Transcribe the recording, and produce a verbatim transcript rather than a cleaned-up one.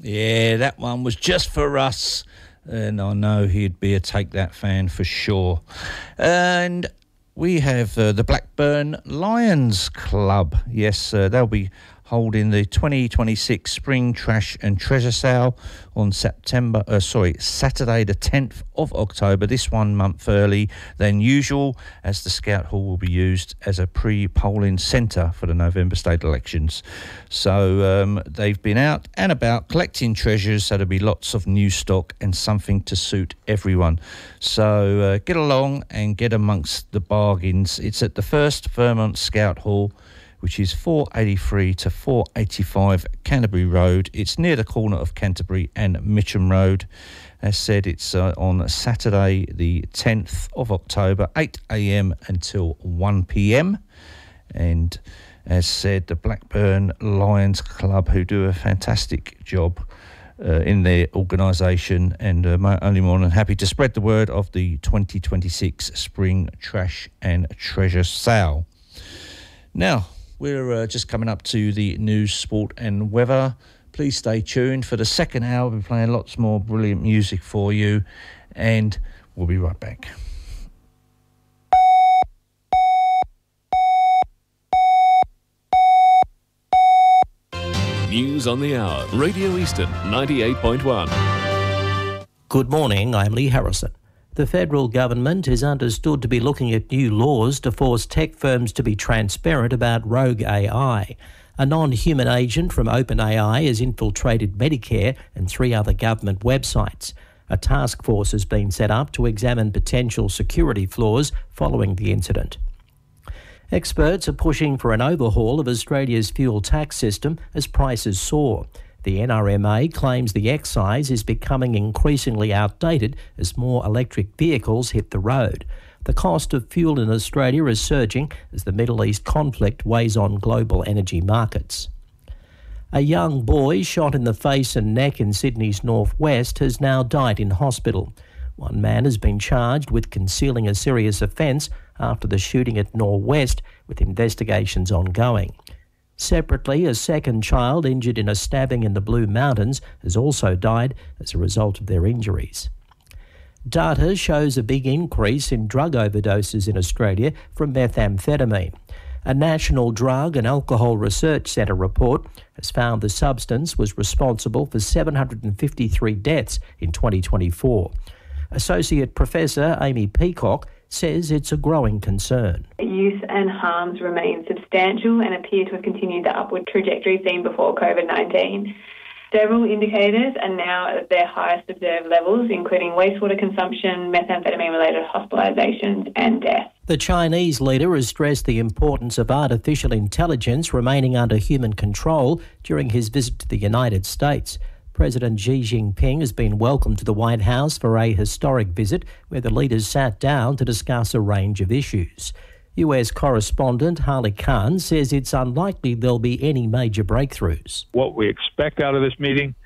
Yeah, that one was just for us. And I know he'd be a Take That fan for sure. And we have uh, the Blackburn Lions Club. Yes, uh, they'll be holding the twenty twenty-six Spring Trash and Treasure Sale on September, uh, sorry, Saturday the tenth of October, this one month early than usual, as the Scout Hall will be used as a pre-polling centre for the November state elections. So um, they've been out and about collecting treasures, so there'll be lots of new stock and something to suit everyone. So uh, get along and get amongst the bargains. It's at the First Vermont Scout Hall, which is four eighty-three to four eighty-five Canterbury Road. It's near the corner of Canterbury and Mitcham Road. As said, it's uh, on Saturday the tenth of October, eight a.m. until one p.m. And as said, the Blackburn Lions Club, who do a fantastic job uh, in their organisation, and uh, only more than happy to spread the word of the twenty twenty-six Spring Trash and Treasure Sale. Now, we're uh, just coming up to the news, sport and weather. Please stay tuned. For the second hour, we'll be playing lots more brilliant music for you, and we'll be right back. News on the Hour, Radio Eastern ninety-eight point one. Good morning, I'm Lee Harrison. The federal government is understood to be looking at new laws to force tech firms to be transparent about rogue A I. A non-human agent from OpenAI has infiltrated Medicare and three other government websites. A task force has been set up to examine potential security flaws following the incident. Experts are pushing for an overhaul of Australia's fuel tax system as prices soar. The N R M A claims the excise is becoming increasingly outdated as more electric vehicles hit the road. The cost of fuel in Australia is surging as the Middle East conflict weighs on global energy markets. A young boy shot in the face and neck in Sydney's northwest has now died in hospital. One man has been charged with concealing a serious offence after the shooting at Norwest, with investigations ongoing. Separately, a second child injured in a stabbing in the Blue Mountains has also died as a result of their injuries. Data shows a big increase in drug overdoses in Australia from methamphetamine. A National Drug and Alcohol Research Centre report has found the substance was responsible for seven hundred fifty-three deaths in twenty twenty-four. Associate Professor Amy Peacock says it's a growing concern. Use and harms remain substantial and appear to have continued the upward trajectory seen before COVID nineteen. Several indicators are now at their highest observed levels, including wastewater consumption, methamphetamine-related hospitalisations and death. The Chinese leader has stressed the importance of artificial intelligence remaining under human control during his visit to the United States. President Xi Jinping has been welcomed to the White House for a historic visit where the leaders sat down to discuss a range of issues. U S correspondent Harley Khan says it's unlikely there'll be any major breakthroughs. What we expect out of this meeting